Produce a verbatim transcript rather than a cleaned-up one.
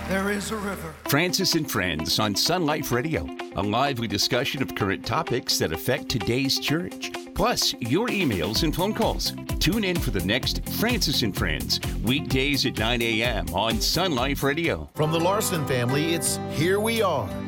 there is a river. Francis and Friends on Sun Life Radio, a lively discussion of current topics that affect today's church. Plus, your emails and phone calls. Tune in for the next Francis and Friends, weekdays at nine a.m. on Sun Life Radio. From the Larson family, it's Here We Are.